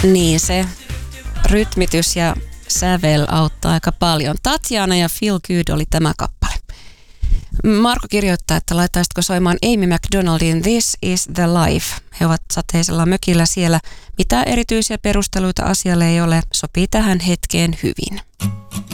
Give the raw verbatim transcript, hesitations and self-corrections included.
Niin, se rytmitys ja sävel auttaa aika paljon. Tatjana ja Feel Good oli tämä kappale. Marko kirjoittaa, että laittaisitko soimaan Amy McDonaldin This is the Life. He ovat sateisella mökillä siellä. Mitä erityisiä perusteluita asialle ei ole, sopii tähän hetkeen hyvin.